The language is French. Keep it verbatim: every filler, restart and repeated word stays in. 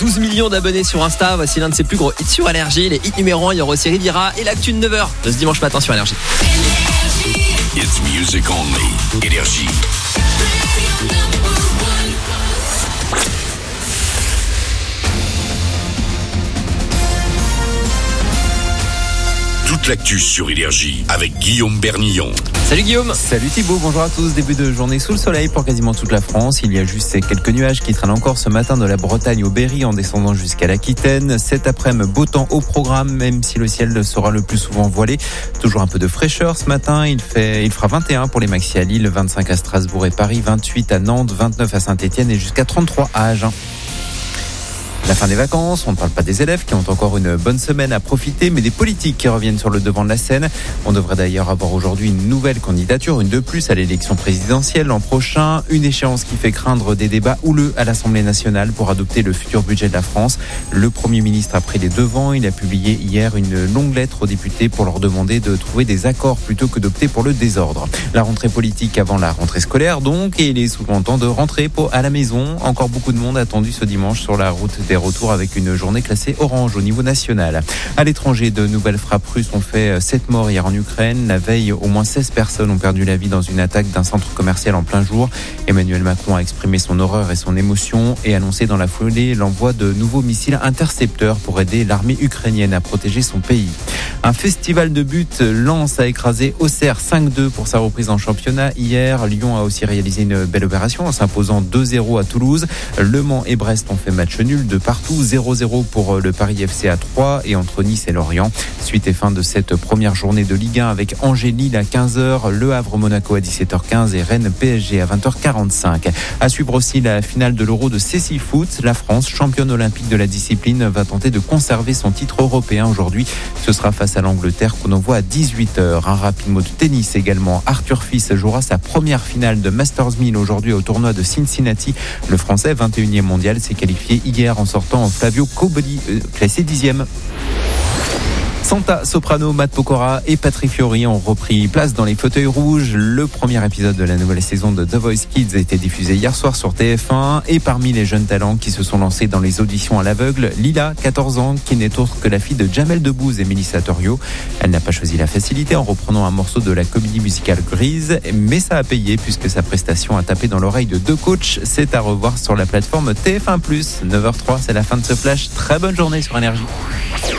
douze millions d'abonnés sur Insta. Voici l'un de ses plus gros hits sur Énergie. Les hits numéro un, il y aura aussi Riviera et l'actu de neuf heures de ce dimanche matin sur Énergie. It's music only. Énergie. Toute l'actu sur Énergie avec Guillaume Bernillon. Salut Guillaume. Salut Thibaut, bonjour à tous. Début de journée sous le soleil pour quasiment toute la France. Il y a juste ces quelques nuages qui traînent encore ce matin de la Bretagne au Berry en descendant jusqu'à l'Aquitaine. Cet après-midi, beau temps au programme, même si le ciel sera le plus souvent voilé. Toujours un peu de fraîcheur ce matin. Il fait, il fera vingt et un pour les maxi à Lille, vingt-cinq à Strasbourg et Paris, vingt-huit à Nantes, vingt-neuf à Saint-Etienne et jusqu'à trente-trois à Agen. La fin des vacances, on ne parle pas des élèves qui ont encore une bonne semaine à profiter, mais des politiques qui reviennent sur le devant de la scène. On devrait d'ailleurs avoir aujourd'hui une nouvelle candidature, une de plus à l'élection présidentielle l'an prochain. Une échéance qui fait craindre des débats houleux à l'Assemblée nationale pour adopter le futur budget de la France. Le Premier ministre a pris les devants. Il a publié hier une longue lettre aux députés pour leur demander de trouver des accords plutôt que d'opter pour le désordre. La rentrée politique avant la rentrée scolaire donc, et il est souvent temps de rentrer à la maison. Encore beaucoup de monde attendu ce dimanche sur la route des retours avec une journée classée orange au niveau national. À l'étranger, de nouvelles frappes russes ont fait sept morts hier en Ukraine. La veille, au moins seize personnes ont perdu la vie dans une attaque d'un centre commercial en plein jour. Emmanuel Macron a exprimé son horreur et son émotion et annoncé dans la foulée l'envoi de nouveaux missiles intercepteurs pour aider l'armée ukrainienne à protéger son pays. Un festival de buts, Lens a écrasé Auxerre cinq deux pour sa reprise en championnat. Hier, Lyon a aussi réalisé une belle opération en s'imposant deux zéro à Toulouse. Le Mans et Brest ont fait match nul de partout, zéro zéro pour le Paris F C à Troyes et entre Nice et Lorient. Suite et fin de cette première journée de Ligue un avec Angers-Lille à quinze heures, Le Havre-Monaco à dix-sept heures quinze et Rennes-P S G à vingt heures quarante-cinq. À suivre aussi la finale de l'Euro de Cécifoot. La France, championne olympique de la discipline, va tenter de conserver son titre européen aujourd'hui. Ce sera face à l'Angleterre qu'on envoie à dix-huit heures. Un rapide mot de tennis également. Arthur Fils jouera sa première finale de Masters mille aujourd'hui au tournoi de Cincinnati. Le Français, vingt et unième mondial, s'est qualifié hier en sortant Flavio Cobolli, euh, classé dixième. Santa Soprano, Matt Pokora et Patrick Fiori ont repris place dans les fauteuils rouges. Le premier épisode de la nouvelle saison de The Voice Kids a été diffusé hier soir sur T F un. Et parmi les jeunes talents qui se sont lancés dans les auditions à l'aveugle, Lila, quatorze ans, qui n'est autre que la fille de Jamel Debbouze et Mélissa Torio. Elle n'a pas choisi la facilité en reprenant un morceau de la comédie musicale Grise, mais ça a payé puisque sa prestation a tapé dans l'oreille de deux coachs. C'est à revoir sur la plateforme T F un plus. neuf heures zéro trois, c'est la fin de ce flash. Très bonne journée sur Énergie.